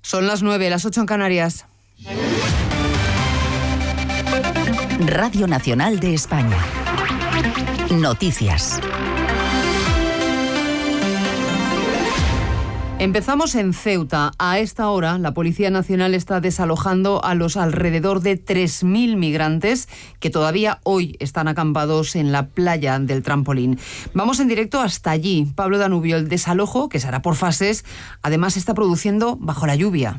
Son las 9, las 8 en Canarias. Radio Nacional de España. Noticias. Empezamos en Ceuta. A esta hora, la Policía Nacional está desalojando a los alrededor de 3.000 migrantes que todavía hoy están acampados en la playa del Trampolín. Vamos en directo hasta allí. Pablo Danubio, el desalojo, que se hará por fases, además se está produciendo bajo la lluvia.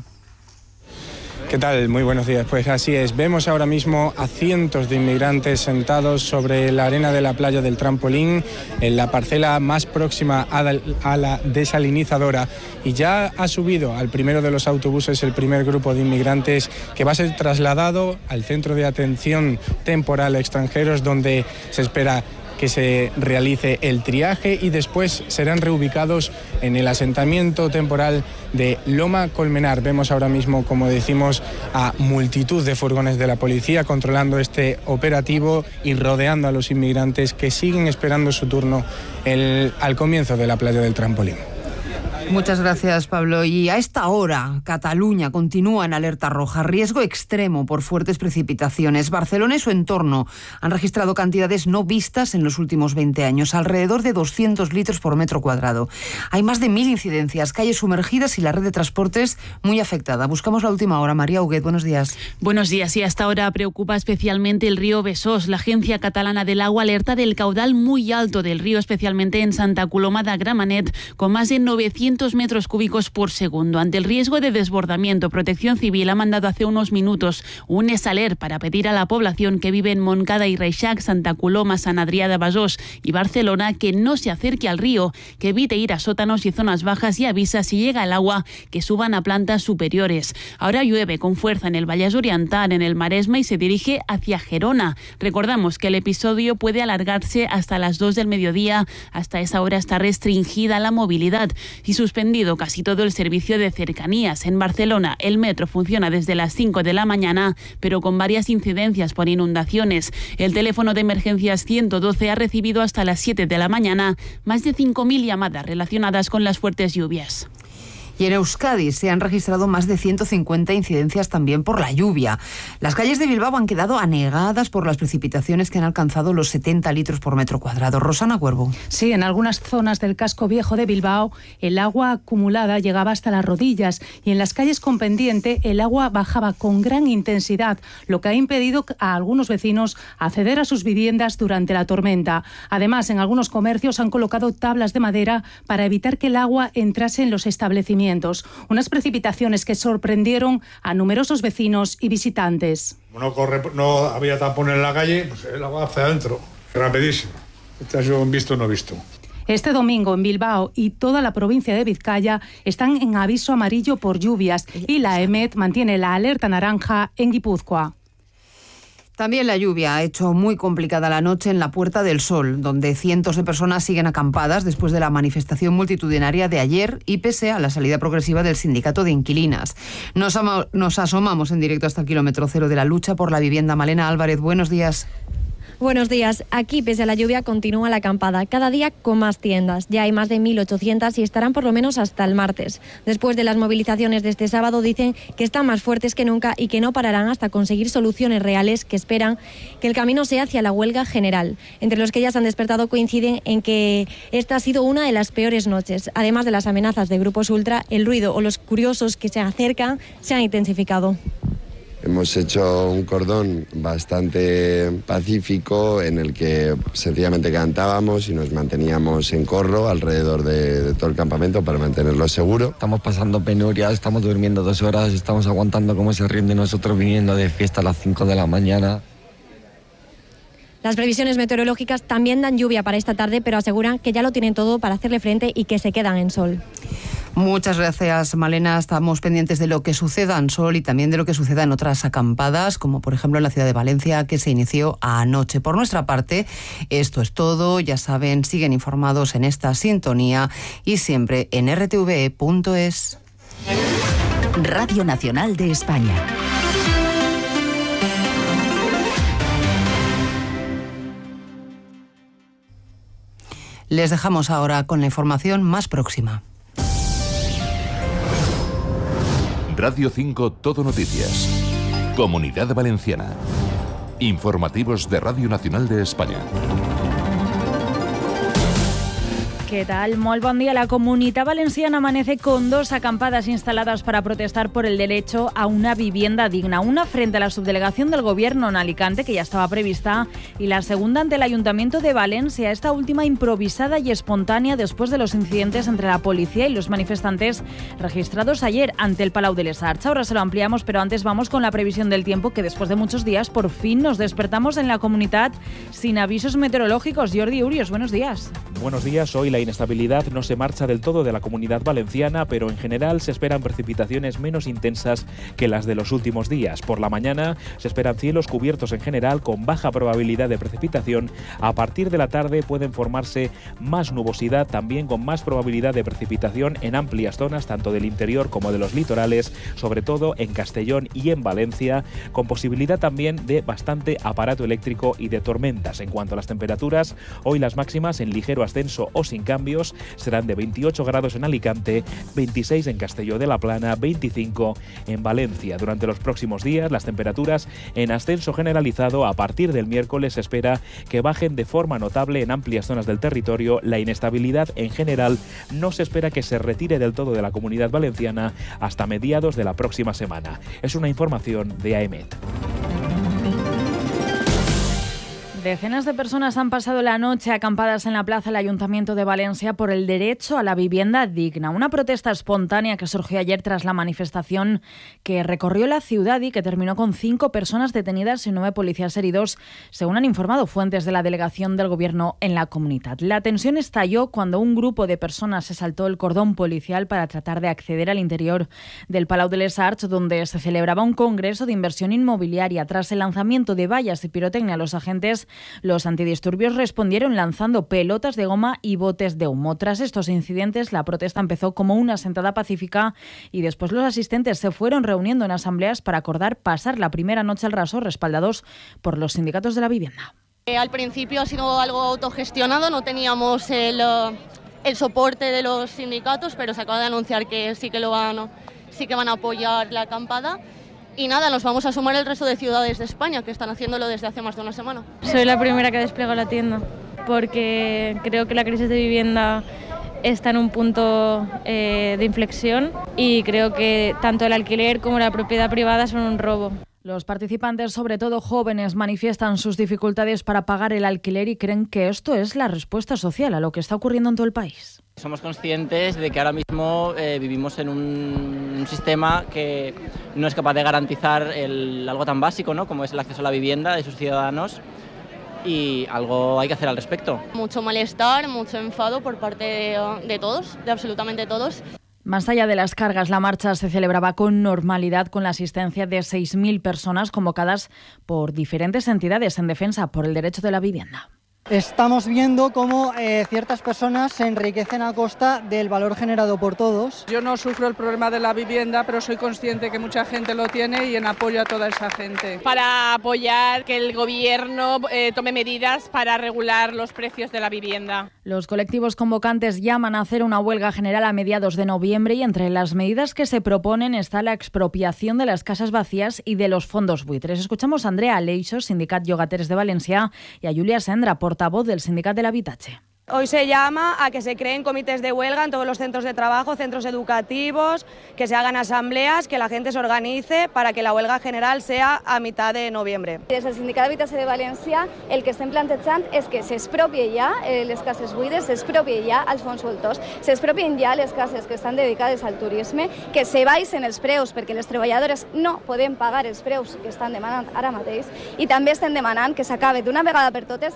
¿Qué tal? Muy buenos días. Pues así es. Vemos ahora mismo a cientos de inmigrantes sentados sobre la arena de la playa del Trampolín, en la parcela más próxima a la desalinizadora. Y ya ha subido al primero de los autobuses el primer grupo de inmigrantes que va a ser trasladado al Centro de Atención Temporal a Extranjeros, donde se espera que se realice el triaje y después serán reubicados en el asentamiento temporal de Loma Colmenar. Vemos ahora mismo, como decimos, a multitud de furgones de la policía controlando este operativo y rodeando a los inmigrantes que siguen esperando su turno al comienzo de la playa del Trampolín. Muchas gracias, Pablo. Y a esta hora, Cataluña continúa en alerta roja, riesgo extremo por fuertes precipitaciones. Barcelona y su entorno han registrado cantidades no vistas en los últimos 20 años, alrededor de 200 litros por metro cuadrado. Hay más de 1.000 incidencias, calles sumergidas y la red de transportes muy afectada. Buscamos la última hora. María Huguet, buenos días. Buenos días. Y hasta ahora preocupa especialmente el río Besós. La Agencia Catalana del Agua alerta del caudal muy alto del río, especialmente en Santa Coloma de Gramenet, con más de 900 metros cúbicos por segundo. Ante el riesgo de desbordamiento, Protección Civil ha mandado hace unos minutos un esaler para pedir a la población que vive en Montcada y Reixac, Santa Coloma, Sant Adrià de Besós y Barcelona que no se acerque al río, que evite ir a sótanos y zonas bajas y avisa si llega el agua que suban a plantas superiores. Ahora llueve con fuerza en el Vallès Oriental, en el Maresme y se dirige hacia Gerona. Recordamos que el episodio puede alargarse hasta las 2 del mediodía. Hasta esa hora está restringida la movilidad y suspendido casi todo el servicio de cercanías. En Barcelona, el metro funciona desde las 5 de la mañana, pero con varias incidencias por inundaciones. El teléfono de emergencias 112 ha recibido hasta las 7 de la mañana más de 5.000 llamadas relacionadas con las fuertes lluvias. Y en Euskadi se han registrado más de 150 incidencias también por la lluvia. Las calles de Bilbao han quedado anegadas por las precipitaciones que han alcanzado los 70 litros por metro cuadrado. Rosana Cuervo. Sí, en algunas zonas del casco viejo de Bilbao el agua acumulada llegaba hasta las rodillas y en las calles con pendiente el agua bajaba con gran intensidad, lo que ha impedido a algunos vecinos acceder a sus viviendas durante la tormenta. Además, en algunos comercios han colocado tablas de madera para evitar que el agua entrase en los establecimientos. Unas precipitaciones que sorprendieron a numerosos vecinos y visitantes. No había tapón en la calle, pues el agua hacia adentro, rapidísimo. Este ha sido un visto no visto. Este domingo en Bilbao y toda la provincia de Vizcaya están en aviso amarillo por lluvias y la EMET mantiene la alerta naranja en Guipúzcoa. También la lluvia ha hecho muy complicada la noche en la Puerta del Sol, donde cientos de personas siguen acampadas después de la manifestación multitudinaria de ayer y pese a la salida progresiva del sindicato de inquilinas. Nos asomamos en directo hasta el kilómetro cero de la lucha por la vivienda. Malena Álvarez, buenos días. Buenos días. Aquí, pese a la lluvia, continúa la acampada, cada día con más tiendas. Ya hay más de 1.800 y estarán por lo menos hasta el martes. Después de las movilizaciones de este sábado, dicen que están más fuertes que nunca y que no pararán hasta conseguir soluciones reales que esperan que el camino sea hacia la huelga general. Entre los que ya se han despertado coinciden en que esta ha sido una de las peores noches. Además de las amenazas de grupos ultra, el ruido o los curiosos que se acercan se han intensificado. Hemos hecho un cordón bastante pacífico en el que sencillamente cantábamos y nos manteníamos en corro alrededor de todo el campamento para mantenerlo seguro. Estamos pasando penurias, estamos durmiendo 2 horas, estamos aguantando cómo se ríen de nosotros viniendo de fiesta a las 5 de la mañana. Las previsiones meteorológicas también dan lluvia para esta tarde, pero aseguran que ya lo tienen todo para hacerle frente y que se quedan en sol. Muchas gracias, Malena. Estamos pendientes de lo que suceda en Sol y también de lo que suceda en otras acampadas, como por ejemplo en la ciudad de Valencia, que se inició anoche. Por nuestra parte, esto es todo. Ya saben, siguen informados en esta sintonía y siempre en rtve.es. Radio Nacional de España. Les dejamos ahora con la información más próxima. Radio 5 Todo Noticias. Comunidad Valenciana. Informativos de Radio Nacional de España. ¿Qué tal? Molt bon día. La Comunitat Valenciana amanece con 2 acampadas instaladas para protestar por el derecho a una vivienda digna. Una frente a la subdelegación del Gobierno en Alicante, que ya estaba prevista, y la segunda ante el Ayuntamiento de Valencia, esta última improvisada y espontánea después de los incidentes entre la policía y los manifestantes registrados ayer ante el Palau de les Arts. Ahora se lo ampliamos, pero antes vamos con la previsión del tiempo, que después de muchos días por fin nos despertamos en la comunidad sin avisos meteorológicos. Jordi Urios, buenos días. Buenos días. Hoy la inestabilidad no se marcha del todo de la Comunidad Valenciana, pero en general se esperan precipitaciones menos intensas que las de los últimos días. Por la mañana se esperan cielos cubiertos en general con baja probabilidad de precipitación. A partir de la tarde pueden formarse más nubosidad, también con más probabilidad de precipitación en amplias zonas, tanto del interior como de los litorales, sobre todo en Castellón y en Valencia, con posibilidad también de bastante aparato eléctrico y de tormentas. En cuanto a las temperaturas, hoy las máximas en ligero ascenso o sin cambios serán de 28 grados en Alicante, 26 en Castelló de la Plana, 25 en Valencia. Durante los próximos días las temperaturas en ascenso generalizado. A partir del miércoles se espera que bajen de forma notable en amplias zonas del territorio. La inestabilidad en general no se espera que se retire del todo de la Comunidad Valenciana hasta mediados de la próxima semana. Es una información de AEMET. Decenas de personas han pasado la noche acampadas en la plaza del Ayuntamiento de Valencia por el derecho a la vivienda digna. Una protesta espontánea que surgió ayer tras la manifestación que recorrió la ciudad y que terminó con 5 personas detenidas y 9 policías heridos, según han informado fuentes de la delegación del Gobierno en la comunidad. La tensión estalló cuando un grupo de personas se saltó el cordón policial para tratar de acceder al interior del Palau de les Arts, donde se celebraba un congreso de inversión inmobiliaria. Tras el lanzamiento de vallas y pirotecnia, los agentes Los antidisturbios respondieron lanzando pelotas de goma y botes de humo. Tras estos incidentes, la protesta empezó como una sentada pacífica y después los asistentes se fueron reuniendo en asambleas para acordar pasar la primera noche al raso, respaldados por los sindicatos de la vivienda. Al principio ha sido algo autogestionado, no teníamos el soporte de los sindicatos, pero se acaba de anunciar que sí que van a apoyar la acampada. Y nada, nos vamos a sumar el resto de ciudades de España que están haciéndolo desde hace más de una semana. Soy la primera que despliego la tienda porque creo que la crisis de vivienda está en un punto de inflexión y creo que tanto el alquiler como la propiedad privada son un robo. Los participantes, sobre todo jóvenes, manifiestan sus dificultades para pagar el alquiler y creen que esto es la respuesta social a lo que está ocurriendo en todo el país. Somos conscientes de que ahora mismo vivimos en un sistema que no es capaz de garantizar algo tan básico, ¿no?, como es el acceso a la vivienda de sus ciudadanos, y algo hay que hacer al respecto. Mucho malestar, mucho enfado por parte de todos, de absolutamente todos. Más allá de las cargas, la marcha se celebraba con normalidad con la asistencia de 6.000 personas convocadas por diferentes entidades en defensa por el derecho de la vivienda. Estamos viendo cómo ciertas personas se enriquecen a costa del valor generado por todos. Yo no sufro el problema de la vivienda, pero soy consciente que mucha gente lo tiene y en apoyo a toda esa gente. Para apoyar que el gobierno tome medidas para regular los precios de la vivienda. Los colectivos convocantes llaman a hacer una huelga general a mediados de noviembre y entre las medidas que se proponen está la expropiación de las casas vacías y de los fondos buitres. Escuchamos a Andrea Aleixo, Sindicat Llogateres de Valencia, y a Julia Sendra, portavoz del Sindicat del Habitatge. Hoy se llama a que se creen comités de huelga en todos los centros de trabajo, centros educativos, que se hagan asambleas, que la gente se organice para que la huelga general sea a mitad de noviembre. Des del Sindicat d'Habitatge de València el que estem plantejant és que s'expropie ja les cases buides, s'expropie ja els fons voltors, s'expropien ja les cases que estan dedicades al turisme, que se baixen els preus perquè les treballadores no podem pagar els preus que estan demanant ara mateix i també estem demanant que s'acabe d'una vegada per totes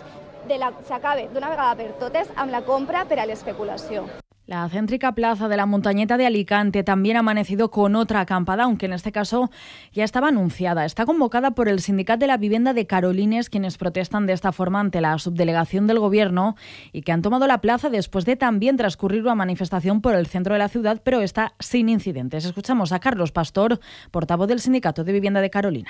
amb la compra per a l'especulació. La céntrica plaza de la Montañeta de Alicante también ha amanecido con otra acampada, aunque en este caso ya estaba anunciada. Está convocada por el Sindicat de la Vivienda de Carolines, quienes protestan de esta forma ante la subdelegación del Gobierno y que han tomado la plaza después de también transcurrir una manifestación por el centro de la ciudad, pero está sin incidentes. Escuchamos a Carlos Pastor, portavoz del Sindicato de Vivienda de Carolinas.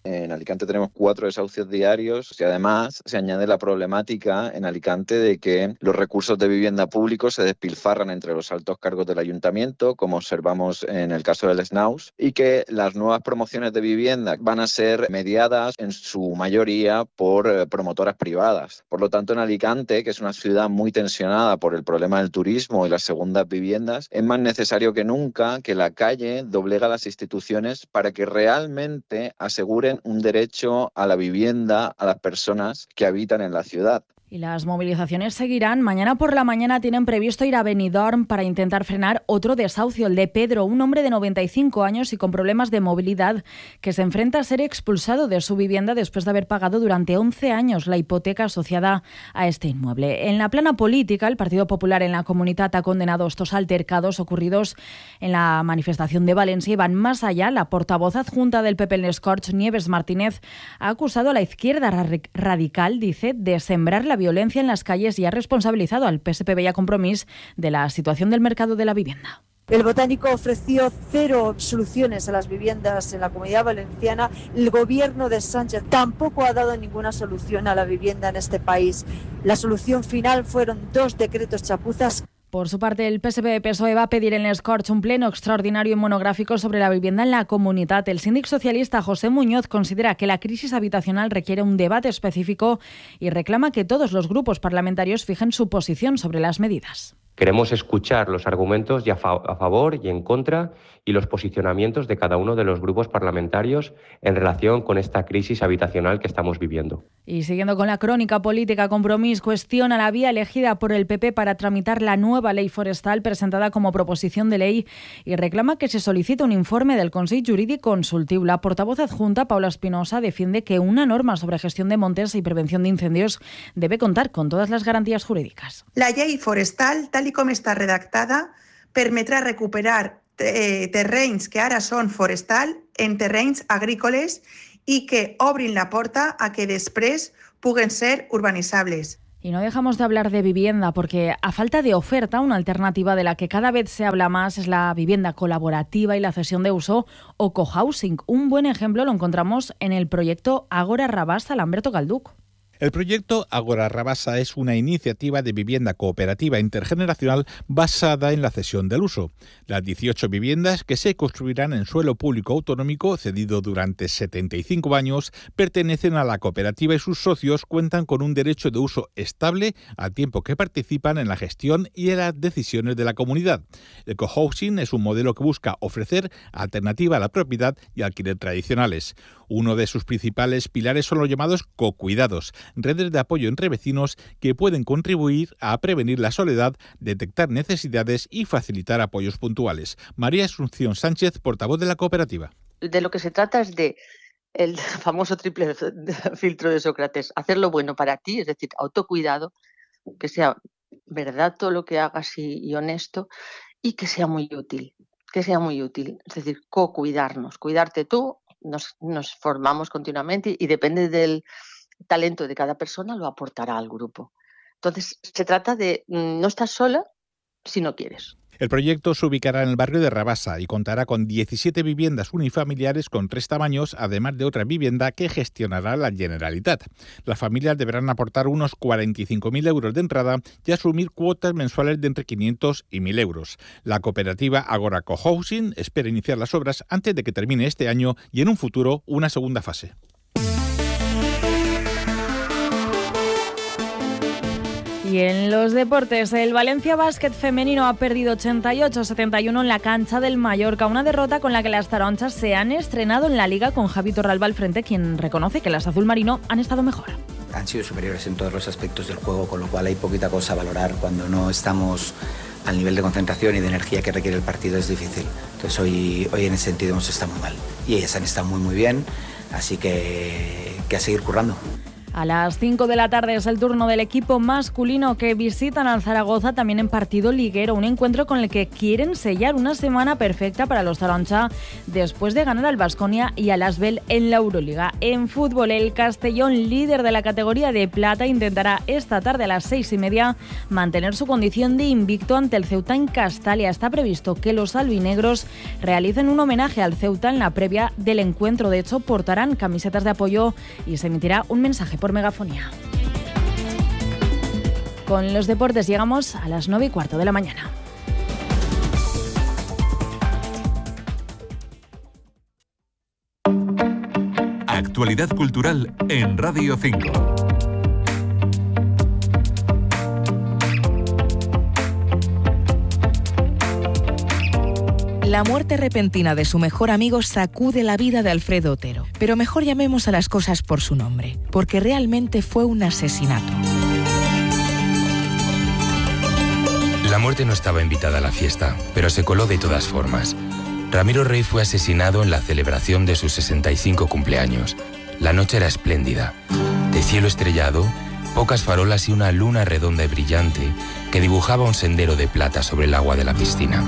En Alicante tenemos 4 desahucios diarios y además se añade la problemática en Alicante de que los recursos de vivienda públicos se despilfarran entre los altos cargos del ayuntamiento, como observamos en el caso del SNAUS, y que las nuevas promociones de vivienda van a ser mediadas en su mayoría por promotoras privadas. Por lo tanto, en Alicante, que es una ciudad muy tensionada por el problema del turismo y las segundas viviendas, es más necesario que nunca que la calle doblega a las instituciones para que realmente aseguren un derecho a la vivienda a las personas que habitan en la ciudad. Y las movilizaciones seguirán. Mañana por la mañana tienen previsto ir a Benidorm para intentar frenar otro desahucio, el de Pedro, un hombre de 95 años y con problemas de movilidad que se enfrenta a ser expulsado de su vivienda después de haber pagado durante 11 años la hipoteca asociada a este inmueble. En la plana política, el Partido Popular en la Comunitat ha condenado estos altercados ocurridos en la manifestación de Valencia y van más allá. La portavoz adjunta del PP en Les Corts, Nieves Martínez, ha acusado a la izquierda radical, dice, de sembrar la violencia en las calles y ha responsabilizado al PSPB y a Compromís de la situación del mercado de la vivienda. El Botánico ofreció 0 soluciones a las viviendas en la Comunidad Valenciana. El gobierno de Sánchez tampoco ha dado ninguna solución a la vivienda en este país. La solución final fueron 2 decretos chapuzas. Por su parte, el PSPB-PSOE va a pedir en Les Corts un pleno extraordinario y monográfico sobre la vivienda en la comunidad. El síndic socialista José Muñoz considera que la crisis habitacional requiere un debate específico y reclama que todos los grupos parlamentarios fijen su posición sobre las medidas. Queremos escuchar los argumentos a favor y en contra y los posicionamientos de cada uno de los grupos parlamentarios en relación con esta crisis habitacional que estamos viviendo. Y siguiendo con la crónica política, Compromís cuestiona la vía elegida por el PP para tramitar la nueva ley forestal presentada como proposición de ley y reclama que se solicite un informe del Consell Jurídic Consultiu. La portavoz adjunta, Paula Espinosa, defiende que una norma sobre gestión de montes y prevención de incendios debe contar con todas las garantías jurídicas. La llei forestal, tal com està redactada, permetrà recuperar terrenys que ara són forestal en terrenys agrícoles i que obrin la porta a que després puguen ser urbanitzables. Y no dejamos de hablar de vivienda porque a falta de oferta, una alternativa de la que cada vez se habla más es la vivienda colaborativa y la cesión de uso o cohousing. Un buen ejemplo lo encontramos en el proyecto Agora Rabassa, Lamberto Galduc. El proyecto Agora Rabassa es una iniciativa de vivienda cooperativa intergeneracional basada en la cesión del uso. Las 18 viviendas que se construirán en suelo público autonómico cedido durante 75 años pertenecen a la cooperativa y sus socios cuentan con un derecho de uso estable al tiempo que participan en la gestión y en las decisiones de la comunidad. El cohousing es un modelo que busca ofrecer alternativa a la propiedad y alquiler tradicionales. Uno de sus principales pilares son los llamados cocuidados, redes de apoyo entre vecinos que pueden contribuir a prevenir la soledad, detectar necesidades y facilitar apoyos puntuales. María Asunción Sánchez, portavoz de la cooperativa. De lo que se trata es de el famoso triple filtro de Sócrates, hacer lo bueno para ti, es decir, autocuidado, que sea verdad todo lo que hagas y honesto y que sea muy útil, es decir, co-cuidarnos, cuidarte tú. Nos formamos continuamente y depende del talento de cada persona, lo aportará al grupo. Entonces, se trata de no estar sola si no quieres. El proyecto se ubicará en el barrio de Rabassa y contará con 17 viviendas unifamiliares con 3 tamaños, además de otra vivienda que gestionará la Generalitat. Las familias deberán aportar unos 45.000 euros de entrada y asumir cuotas mensuales de entre 500 y 1.000 euros. La cooperativa Agora Cohousing espera iniciar las obras antes de que termine este año y en un futuro una segunda fase. Y en los deportes, el Valencia Básquet femenino ha perdido 88-71 en la cancha del Mallorca, una derrota con la que las taronchas se han estrenado en la Liga con Javi Torralba al frente, quien reconoce que las azul marino han estado mejor. Han sido superiores en todos los aspectos del juego, con lo cual hay poquita cosa a valorar. Cuando no estamos al nivel de concentración y de energía que requiere el partido es difícil. Entonces hoy en ese sentido hemos estado muy mal. Y ellas han estado muy bien, así que a seguir currando. A las 5 de la tarde es el turno del equipo masculino que visitan al Zaragoza también en partido liguero, un encuentro con el que quieren sellar una semana perfecta para los Taroncha después de ganar al Baskonia y al Asbel en la Euroliga. En fútbol, el Castellón, líder de la categoría de plata, intentará esta tarde a las 6:30 mantener su condición de invicto ante el Ceuta en Castalia. Está previsto que los albinegros realicen un homenaje al Ceuta en la previa del encuentro. De hecho, portarán camisetas de apoyo y se emitirá un mensaje por megafonía. Con los deportes llegamos a las 9:15 de la mañana. Actualidad cultural en Radio 5. La muerte repentina de su mejor amigo sacude la vida de Alfredo Otero. Pero mejor llamemos a las cosas por su nombre, porque realmente fue un asesinato. La muerte no estaba invitada a la fiesta, pero se coló de todas formas. Ramiro Rey fue asesinado en la celebración de sus 65 cumpleaños. La noche era espléndida. De cielo estrellado, pocas farolas y una luna redonda y brillante que dibujaba un sendero de plata sobre el agua de la piscina.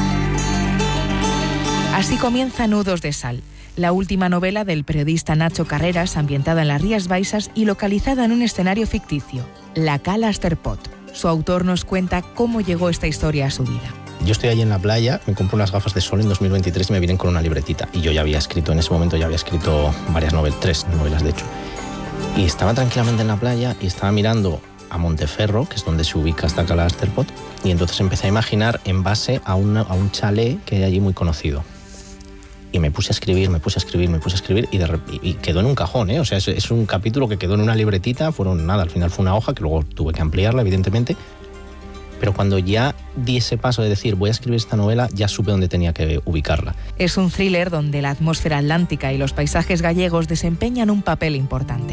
Así comienza Nudos de Sal, la última novela del periodista Nacho Carreras, ambientada en las Rías Baixas y localizada en un escenario ficticio, la Cala Asterpot. Su autor nos cuenta cómo llegó esta historia a su vida. Yo estoy allí en la playa, me compro unas gafas de sol en 2023 y me vienen con una libretita. Y yo ya había escrito, en ese momento ya había escrito varias novelas, 3 novelas de hecho. Y estaba tranquilamente en la playa y estaba mirando a Monteferro, que es donde se ubica esta Cala Asterpot, y entonces empecé a imaginar en base a un chalet que hay allí muy conocido. Y me puse a escribir y quedó en un cajón, ¿eh? O sea, es un capítulo que quedó en una libretita, al final fue una hoja que luego tuve que ampliarla, evidentemente. Pero cuando ya di ese paso de decir voy a escribir esta novela, ya supe dónde tenía que ubicarla. Es un thriller donde la atmósfera atlántica y los paisajes gallegos desempeñan un papel importante.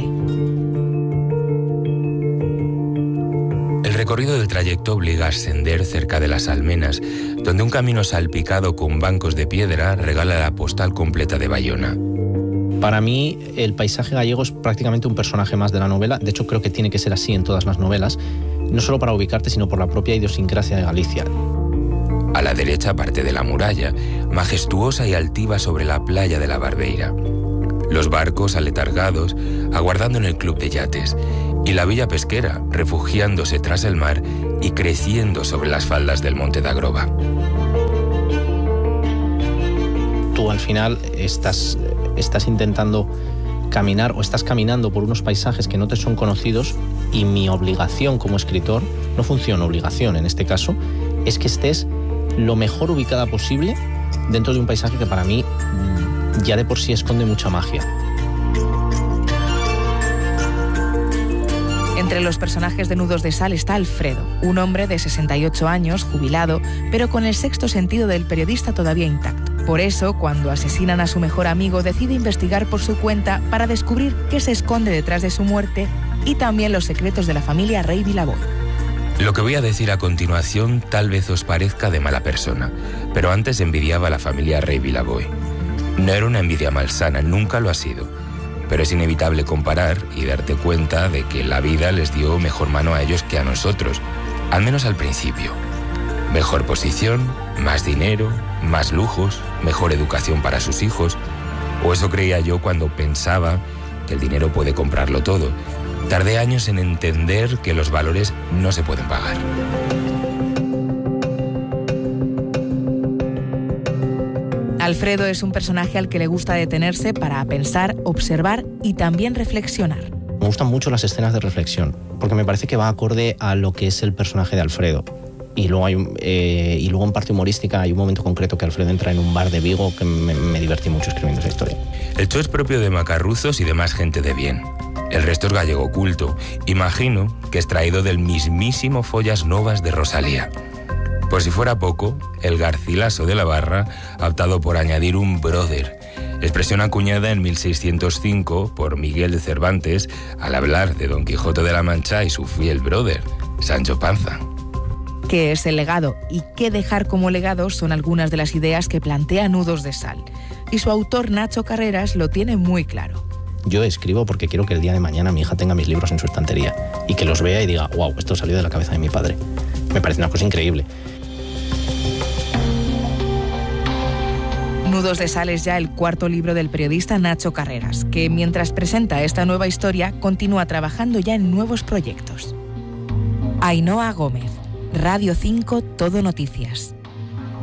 El recorrido del trayecto obliga a ascender cerca de las Almenas, donde un camino salpicado con bancos de piedra regala la postal completa de Bayona. Para mí, el paisaje gallego es prácticamente un personaje más de la novela. De hecho, creo que tiene que ser así en todas las novelas, no solo para ubicarte, sino por la propia idiosincrasia de Galicia. A la derecha, parte de la muralla, majestuosa y altiva sobre la playa de la Barbeira. Los barcos aletargados, aguardando en el club de yates, y la villa pesquera, refugiándose tras el mar y creciendo sobre las faldas del Monte da Groba. Tú al final estás intentando caminar o estás caminando por unos paisajes que no te son conocidos, y mi obligación como escritor, no funciona obligación en este caso, es que estés lo mejor ubicada posible dentro de un paisaje que para mí ya de por sí esconde mucha magia. Entre los personajes de Nudos de Sal está Alfredo, un hombre de 68 años, jubilado, pero con el sexto sentido del periodista todavía intacto. Por eso, cuando asesinan a su mejor amigo, decide investigar por su cuenta para descubrir qué se esconde detrás de su muerte y también los secretos de la familia Rey Vilaboy. Lo que voy a decir a continuación tal vez os parezca de mala persona, pero antes envidiaba a la familia Rey Vilaboy. No era una envidia malsana, nunca lo ha sido. Pero es inevitable comparar y darte cuenta de que la vida les dio mejor mano a ellos que a nosotros, al menos al principio. Mejor posición, más dinero, más lujos, mejor educación para sus hijos. O eso creía yo cuando pensaba que el dinero puede comprarlo todo. Tardé años en entender que los valores no se pueden pagar. Alfredo es un personaje al que le gusta detenerse para pensar, observar y también reflexionar. Me gustan mucho las escenas de reflexión, porque me parece que va acorde a lo que es el personaje de Alfredo. Y luego en parte humorística hay un momento concreto que Alfredo entra en un bar de Vigo que me divertí mucho escribiendo esa historia. El show es propio de macarruzos y demás gente de bien. El resto es gallego culto. Imagino que es traído del mismísimo Follas Novas de Rosalía. Por si fuera poco, el Garcilaso de la Barra ha optado por añadir un brother, expresión acuñada en 1605 por Miguel de Cervantes al hablar de Don Quijote de la Mancha y su fiel brother, Sancho Panza. ¿Qué es el legado y qué dejar como legado? Son algunas de las ideas que plantea Nudos de Sal. Y su autor, Nacho Carreras, lo tiene muy claro. Yo escribo porque quiero que el día de mañana mi hija tenga mis libros en su estantería y que los vea y diga, wow, esto salió de la cabeza de mi padre. Me parece una cosa increíble. Nudos de Sal es ya el cuarto libro del periodista Nacho Carreras, que mientras presenta esta nueva historia, continúa trabajando ya en nuevos proyectos. Ainhoa Gómez, Radio 5, Todo Noticias.